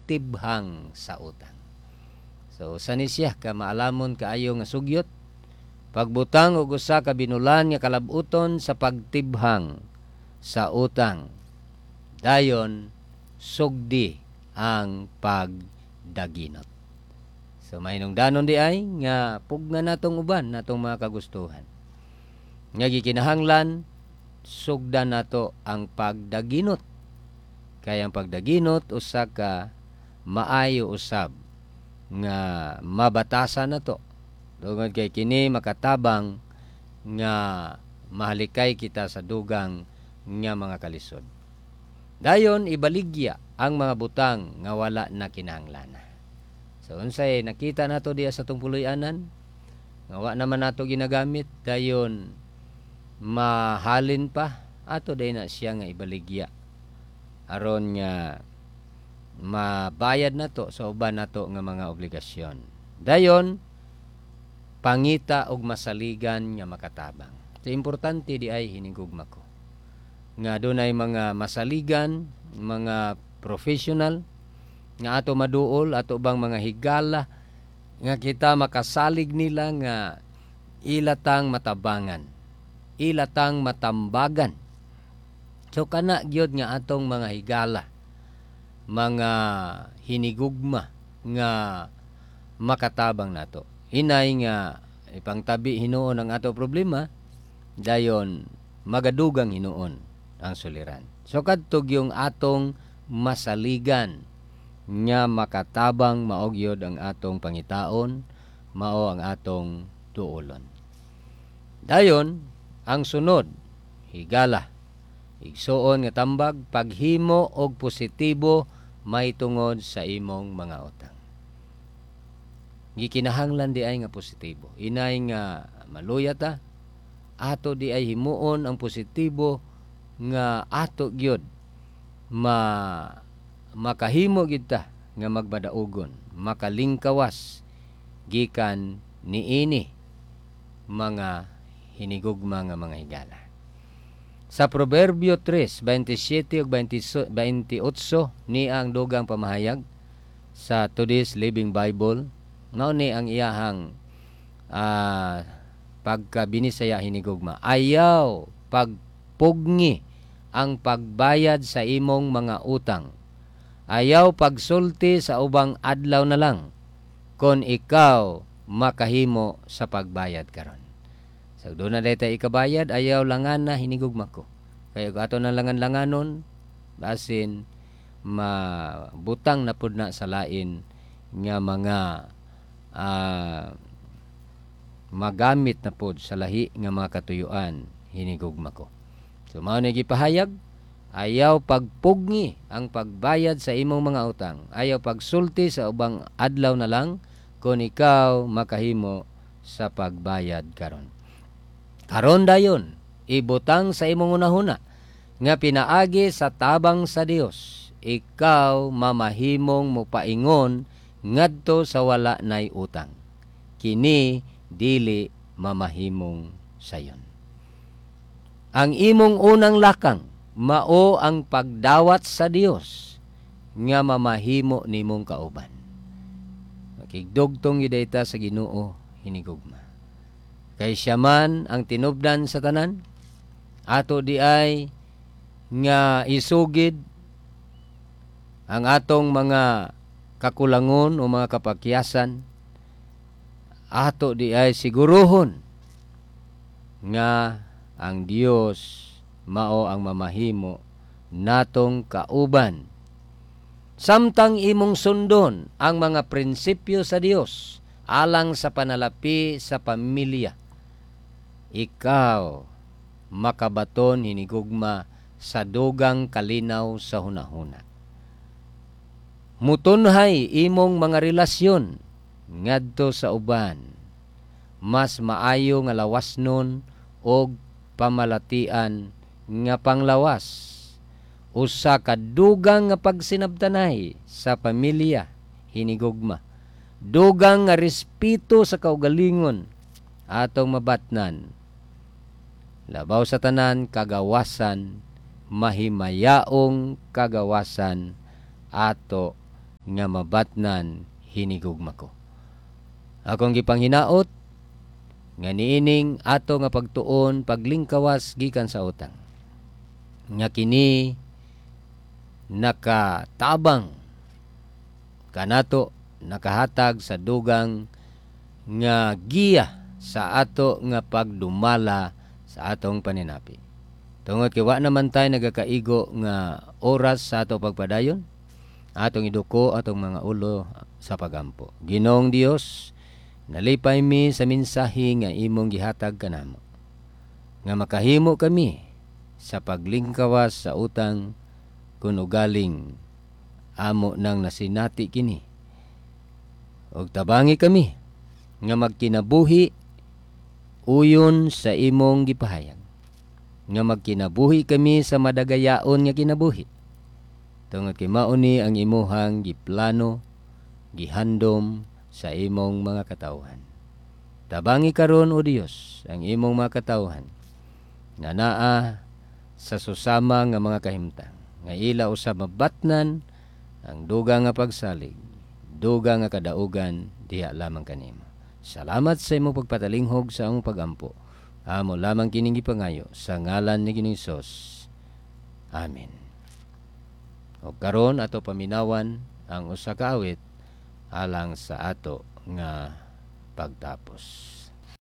pagtibhang sa utang. So sani siya ka maalamon kaayo nga sugyot pagbutang og usa ka binulan nga kalabuton sa pagtibhang sa utang. Dayon sugdi ang pagdaginot. So mahinungdanon di ay nga pugna natong uban natong mga kagustuhan. Nga gikinahanglan sugdan nato ang pagdaginot. Kaya ang pagdaginot usa ka maayo usab nga mabatasan nato. Tungod kay kini makatabang nga mahalikay kita sa dugang nga mga kalisod. Dayon ibaligya ang mga butang nga wala na kinahanglan. So unsay nakita nato diya sa tong puloy-anan nga wa naman nato ginagamit, dayon mahalin pa ato day na siya nga ibaligya aron nga mabayad nato sa uban nato nga mga obligasyon. Dayon pangita og masaligan nga makatabang. So importante di ay hinigugma ko nga dunay mga masaligan, mga professional nga ato maduol, ato bang mga higala nga kita makasalig nila nga ilatang matabangan, ilatang matambagan. So kana gyud nga atong mga higala, mga hinigugma nga makatabang nato. Hinay nga ipangtabi hinuon ang ato problema, dayon magadugang hinuon ang suliran. So kadtog yung atong masaligan nga makatabang maogyod ang atong pangitaon, mao ang atong duolon. Dayon ang sunod higala, igsuon nga tambag, paghimo og positibo may tungod sa imong mga utang. Gikinahanglan di ay nga positibo. Inay nga maluya ta, ato di ay himuon ang positibo nga ato gyud makahimo gyud ta nga magbadaugon, makalingkawas gikan niini mga hinigugma nga mga higala. Sa Proverbio 3:27 ug 28 ni ang dugang pamahayag sa Today's Living Bible. Mao ni ang iyahang pagkabinisaya hinigugma. Ayaw pagpugni ang pagbayad sa imong mga utang. Ayaw pagsulti sa ubang adlaw na lang kon ikaw makahimo sa pagbayad karon. So doon na dayta ikabayad, ayaw langan na hinigugma ko. Kaya kung ato na langan-langanon, basin mabutang na pud na sa lain nga mga magamit na pod sa lahi nga mga katuyuan hinigugma ko. So mao ni gipahayag, ayaw pagpugni ang pagbayad sa imong mga utang, ayaw pagsulti sa ubang adlaw na lang kung ikaw makahimo sa pagbayad karon. Karon dayon ibutang sa imong unahuna nga pinaagi sa tabang sa Dios, ikaw mamahimong mopaingon ngadto sa wala nay utang. Kini dili mamahimong sayon. Ang imong unang lakang mao ang pagdawat sa Dios nga mamahimo nimong kauban. Makigdugtong gyud ta sa Ginoo hinigugma. Kay siya man ang tinubdan sa tanan, ato di ay nga isugid ang atong mga kakulangon o mga kapakyasan, ato di ay siguruhon nga ang Dios mao ang mamahimo natong kauban. Samtang imong sundon ang mga prinsipyo sa Dios alang sa panalapi sa pamilya, ikaw makabaton hinigugma sa dugang kalinaw sa hunahuna. Mutunhay imong mga relasyon ngadto sa uban, mas maayo nga lawasnon og pamalatian nga panglawas. Usa ka dugang nga pagsinabtanay sa pamilya hinigugma, dugang nga respeto sa kaugalingon atong mabatnan. Labaw sa tanan kagawasan, mahimayaong kagawasan ato nga mabatnan hinigugma ko. Akong gipanghinaot nga niining ato nga pagtuon paglingkawas gikan sa utang. Nga kini nakatabang kanato, nakahatag sa dugang nga giya sa ato nga pagdumala sa atong paninapi. Tungod kay wa naman tayo nagakaigo nga oras sa ato pagpadayon, atong iduko atong mga ulo sa pagampo. Ginoong Dios, nalipay mi sa mensahe nga imong gihatag kanamo, nga makahimo kami sa paglingkawas sa utang kun ugaling amo nang nasinati kini. Og tabangi kami nga magkinabuhi uyon sa imong gipahayag, nga magkinabuhi kami sa madagayaon nga kinabuhi. Tungod kay mao ni ang imuhang giplano, gihandom sa imong mga katawhan. Tabangi karon o Dios ang imong mga katawhan nga naa sa susama nga mga kahimtang, nga ila usab mabatnan ang dugang nga pagsalig, dugang nga kadaugan diha lamang kanimo. Salamat sa imong pagpatalinghog sa among pagampo. Amo lamang kining gipangayo sa ngalan ni Ginoong Hesus. Amen. O karon ato paminawan ang usa ka awit alang sa ato nga pagtapos.